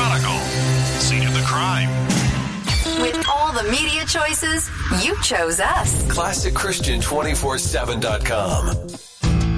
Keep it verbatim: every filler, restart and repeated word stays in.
Chronicle. Scene of the crime. With all the media choices, you chose us. classic christian two forty-seven dot com.